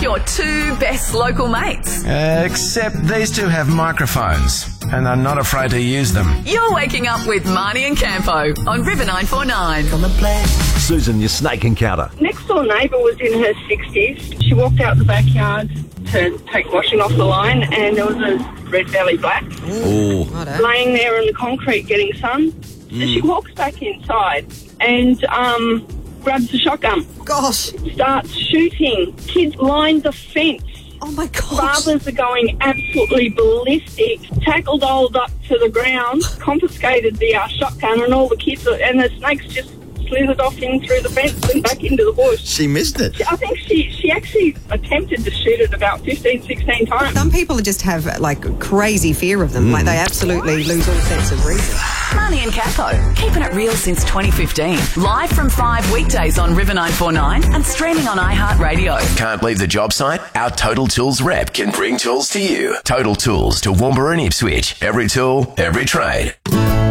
your two best local mates. Except these two have microphones and are not afraid to use them. You're waking up with Marnie and Campo on River 949. Susan, your snake encounter. Next door neighbour was in her 60s. She walked out the backyard to take washing off the line, and there was a red belly black laying there in the concrete getting sun. So she walks back inside and grabs the shotgun. Gosh. Starts shooting. Kids line the fence. Oh, my gosh. Fathers are going absolutely ballistic. Tackled old up to the ground, confiscated the shotgun, and all the kids, and the snakes just slithered off in through the fence and back into the bush. She missed it. I think she actually attempted to shoot it about 15, 16 times. Some people just have, like, crazy fear of them. Like, they absolutely lose all sense of reason. Marnie and Campo, keeping it real since 2015. Live from 5 weekdays on River 949 and streaming on iHeartRadio. Can't leave the job site? Our Total Tools rep can bring tools to you. Total Tools to Woomera and Ipswich. Every tool, every trade.